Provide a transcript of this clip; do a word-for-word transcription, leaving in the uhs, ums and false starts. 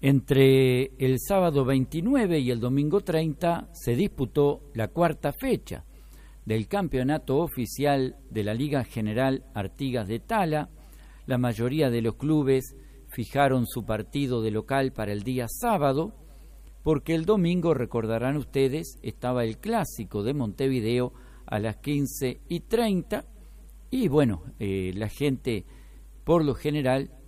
Entre el sábado veintinueve y el domingo treinta se disputó la cuarta fecha del campeonato oficial de la Liga General Artigas de Tala. La mayoría de los clubes fijaron su partido de local para el día sábado, porque el domingo, recordarán ustedes, estaba el clásico de Montevideo a las quince y treinta, y bueno, eh, la gente por lo general